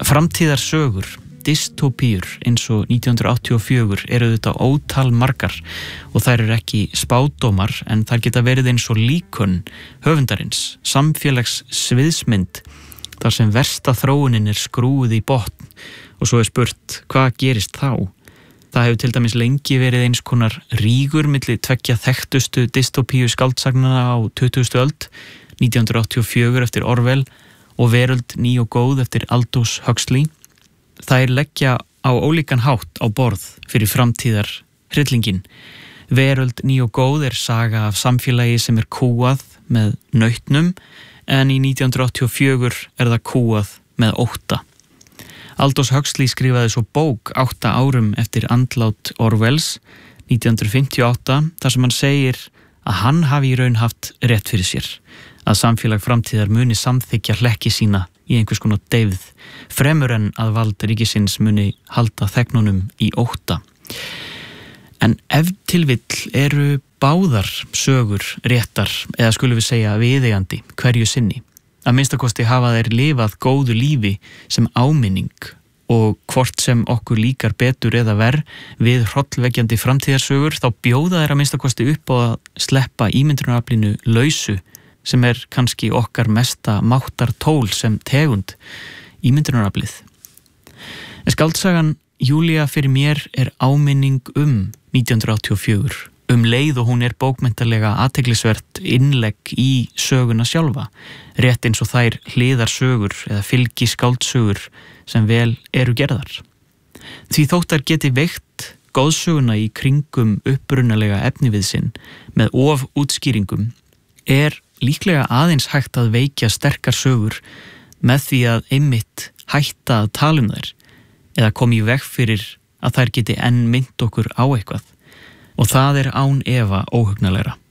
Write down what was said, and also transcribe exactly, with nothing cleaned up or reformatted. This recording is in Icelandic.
Framtíðarsögur, dystopíur eins og nítján hundruð áttatíu og fjögur eru þetta ótal margar og þær eru ekki spádómar en þær geta verið eins og líkön höfundarins, samfélags sviðsmynd þar sem versta þróunin er skrúið í botn og svo er spurt hvað gerist þá? Það hefur til dæmis lengi verið eins konar rígur milli tveggja þekktustu dystopíu skáldsagna á tuttugustu öld, nítján hundruð áttatíu og fjögur eftir Orwell og Veröld ný og góð eftir Aldous Huxley. Þær leggja á ólíkan hátt á borð fyrir framtíðar hryllingin. Veröld ný og góð er saga af samfélagi sem er kúað með nautnum en í nítján hundruð áttatíu og fjögur er það kúað með ótta. Aldous Huxley skrifaði svo bók átta árum eftir andlát Orwells nítján hundruð fimmtíu og átta þar sem hann segir að hann hafi í raun haft rétt fyrir sér, að samfélag framtíðar muni samþykja hlekki sína í einhvers konar deyfð, fremur en að vald ríkisins muni halda þegnunum í ótta. En ef til vill eru báðar sögur réttar, eða skulum við segja viðeigandi hverju sinni, að minnstakosti hafa þeir lifað góðu lífi sem áminning og hvort sem okkur líkar betur eða verr við hrollvekjandi framtíðarsögur þá bjóða þeir að minnstakosti upp á að sleppa ímyndunaraflinu lausu sem er kannski okkar mesta máttartól sem tegund, ímyndunaraflið. En skáldsagan Júlía fyrir mér er áminning um nítján hundruð áttatíu og fjögur, um leið og hún er bókmenntalega athyglisvert innlegg í söguna sjálfa, rétt eins og þær hliðarsögur eða fylgi skáldsögur sem vel eru gerðar. Því þóttar geti veikt góðsöguna í kringum upprunalega efniviðsinn með of útskýringum er líklega aðeins hægt að veikja sterkar sögur með því að einmitt hætta að tala um þær eða koma í veg fyrir að þær geti enn mynd okkur á eitthvað og það er án efa óhugnalegra.